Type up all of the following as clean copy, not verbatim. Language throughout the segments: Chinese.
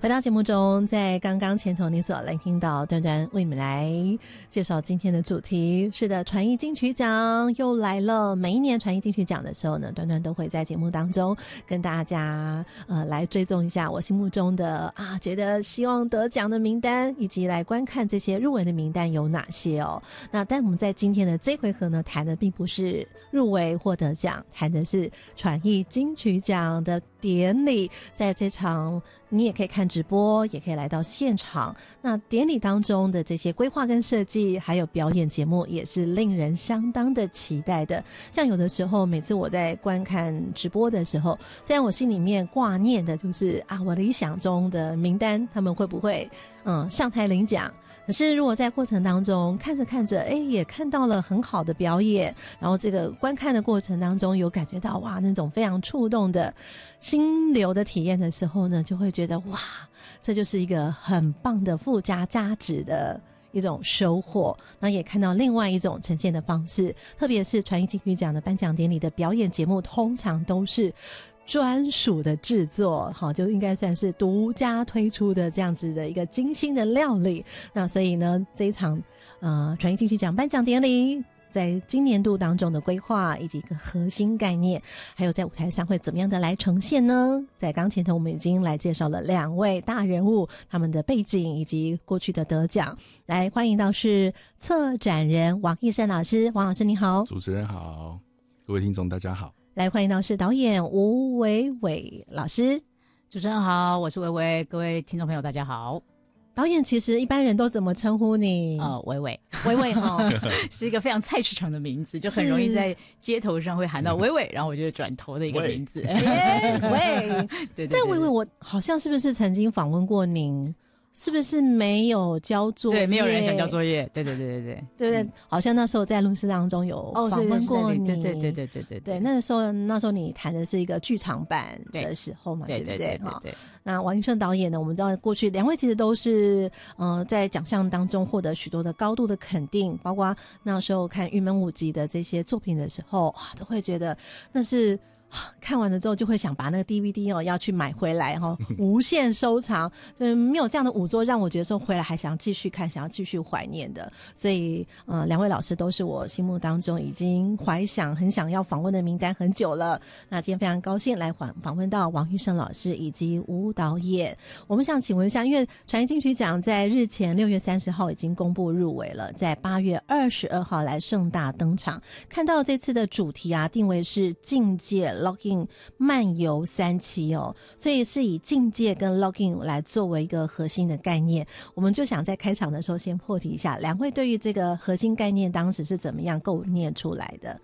回到节目中，在刚刚前头你所来听到端端为你们来介绍今天的主题。是的，传艺金曲奖又来了。每一年传艺金曲奖的时候呢，端端都会在节目当中跟大家来追踪一下我心目中的觉得希望得奖的名单，以及来观看这些入围的名单有哪些哦。那但我们在今天的这回合呢，谈的并不是入围或得奖，谈的是传艺金曲奖的典礼。在这场你也可以看直播，也可以来到现场。那典礼当中的这些规划跟设计，还有表演节目，也是令人相当的期待的。像有的时候，每次我在观看直播的时候，虽然我心里面挂念的就是我理想中的名单他们会不会上台领奖，可是如果在过程当中看着看着也看到了很好的表演，然后这个观看的过程当中有感觉到那种非常触动的心流的体验的时候呢，就会觉得这就是一个很棒的附加价值的一种收获。那也看到另外一种呈现的方式，特别是传艺金曲奖的颁奖典礼的表演节目通常都是专属的制作，就应该算是独家推出的这样子的一个精心的料理。那所以呢，这一场传艺金曲奖颁奖典礼在今年度当中的规划以及一个核心概念，还有在舞台上会怎么样的来呈现呢？在刚前头我们已经来介绍了2位大人物，他们的背景以及过去的得奖。来欢迎到是策展人王奕胜老师。王老师你好。 主持人好，各位听众大家好。 来欢迎到是导演吴伟伟老师。 主持人好，我是伟伟，各位听众朋友大家好。 导演其实一般人都怎么称呼你？ 伟伟， 伟伟是一个非常菜市场的名字，就很容易在街头上会喊到伟伟，然后我就转头的一个名字。 喂，对。但伟伟，我好像是不是曾经访问过您？是不是没有交作业？ 对，没有人想交作业。对不对？ 好像那时候在录制当中有访问过你。对，那时候你谈的是一个剧场版的时候嘛，对不对？对。那王奕胜导演呢，我们知道过去2位其实都是在奖项当中获得许多的高度的肯定，包括那时候看《玉门舞集》的这些作品的时候，都会觉得那是。看完了之后就会想把那个 DVD 要去买回来无限收藏，所以没有这样的舞作让我觉得说回来还想继续看，想要继续怀念的。所以2位老师都是我心目当中已经怀想很想要访问的名单很久了。那今天非常高兴来访问到王奕胜老师以及吴导演。我们想请问一下，因为传艺金曲奖在日前6月30号已经公布入围了，在8月22号来盛大登场。看到这次的主题定为是境界Login 漫游3期所以是以境界跟 Login 来作为一个核心的概念。我们就想在开场的时候先破题一下，2位对于这个核心概念当时是怎么样构念出来的？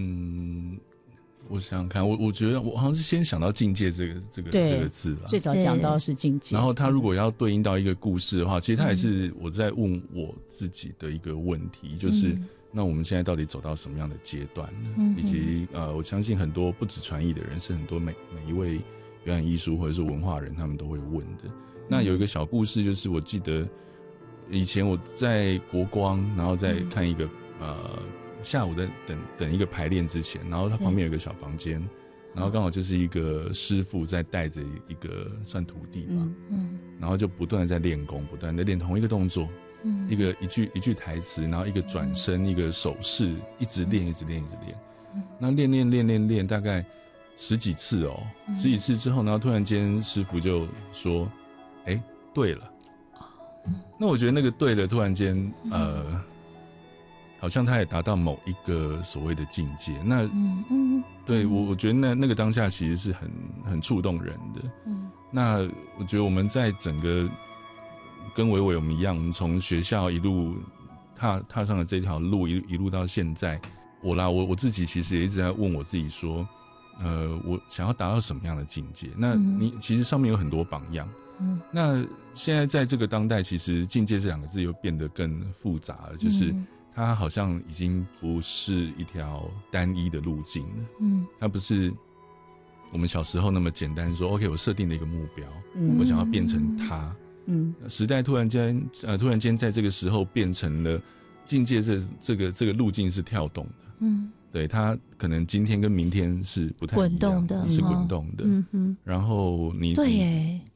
我想想看，我觉得我好像是先想到境界这个字啦， 最早讲到是境界。 然后他如果要对应到一个故事的话，其实他也是我在问我自己的一个问题，就是那我们现在到底走到什么样的阶段呢？以及我相信很多不止传艺的人，是很多每一位表演艺术或者是文化人，他们都会问的。那有一个小故事，就是我记得以前我在国光，然后在看一个下午在等一个排练之前，然后他旁边有一个小房间，然后刚好就是一个师傅在带着一个算徒弟吧，然后就不断的在练功，不断的练同一个动作。一句台词，然后一个转身，一个手势，一直练。那练，大概十几次之后，然后突然间师傅就说：“对了。”那我觉得那个对了，突然间好像他也达到某一个所谓的境界。那对我觉得那个当下其实是很触动人的。那我觉得我们在整个。跟伟伟我们一样，我们从学校一路踏上了这条路，一路到现在，我自己其实也一直在问我自己说，我想要达到什么样的境界？那你其实上面有很多榜样，那现在在这个当代，其实境界这2个字又变得更复杂了，就是它好像已经不是一条单一的路径了，它不是我们小时候那么简单说 ，OK， 我设定了一个目标，我想要变成它。时代突然间在这个时候变成了境界，这个路径是跳动的，对，它可能今天跟明天是不太一样的，是滚动的，然后你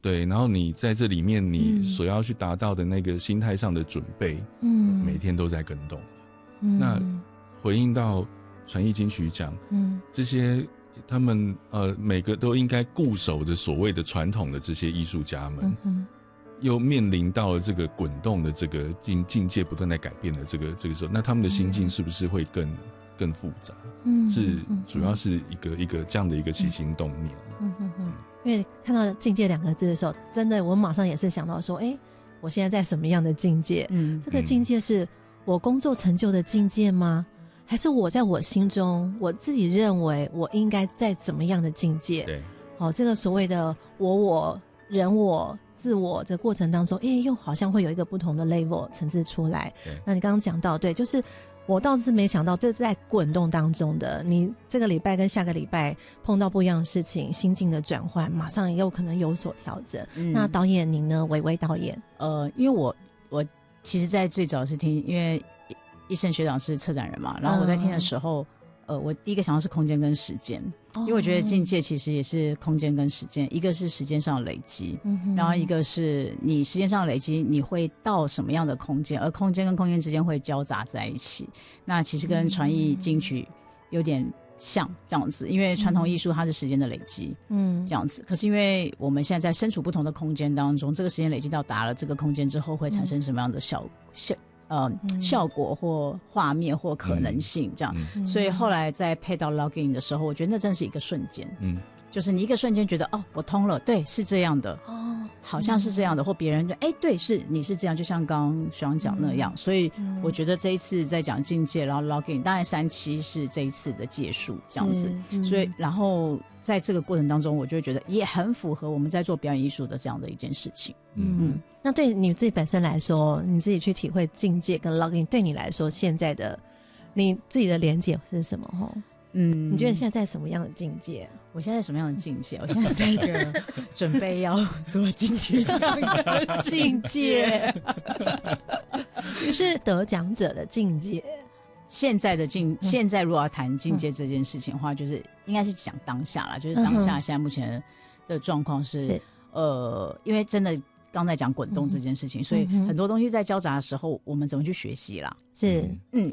对，然后你在这里面你所要去达到的那个心态上的准备，每天都在更动。那回应到传艺金曲奖，这些他们每个都应该固守着所谓的传统的这些艺术家们，又面临到了这个滚动的这个境界不断在改变的这个时候，那他们的心境是不是会更复杂？是主要是一个这样的一个起心动念。 因为看到境界2个字的时候，真的我马上也是想到说，我现在在什么样的境界？这个境界是我工作成就的境界吗？还是我在我心中我自己认为我应该在怎么样的境界？ 对， 这个所谓的我人我自我的过程当中，又好像会有一个不同的 level 层次出来。那你刚刚讲到，对，就是我倒是没想到这是在滚动当中的，你这个礼拜跟下个礼拜碰到不一样的事情，心境的转换马上也有可能有所调整。那导演您呢？伟伟导演， 因为我其实在最早是听，因为一生学长是策展人嘛，然后我在听的时候，我第一个想到是空间跟时间，因为我觉得境界其实也是空间跟时间，一个是时间上的累积，然后一个是你时间上的累积，你会到什么样的空间，而空间跟空间之间会交杂在一起。那其实跟传艺金曲有点像这样子，因为传统艺术它是时间的累积，这样子。可是因为我们现在在身处不同的空间当中，这个时间累积到达了这个空间之后，会产生什么样的效果或画面或可能性这样，所以后来在配到 login 的时候，我觉得那真是一个瞬间，就是你一个瞬间觉得我通了，对，是这样的，好像是这样的，或别人就对，是你是这样，就像刚刚学长讲那样，所以我觉得这一次在讲境界，然后 login， 当然3期是这一次的结束这样子，所以然后在这个过程当中，我就会觉得也很符合我们在做表演艺术的这样的一件事情。 那对你自己本身来说，你自己去体会境界跟 login， 对你来说现在的你自己的连结是什么？你觉得你现在在什么样的境界？ 我现在什么样的境界？我现在在一个准备要做金曲奖的境界， 是得奖者的境界。 现在如果要谈境界这件事情的话，就是应该是讲当下啦，就是当下现在目前的状况是因为真的刚才讲滚动这件事情，所以很多东西在交杂的时候，我们怎么去学习啦？ 是，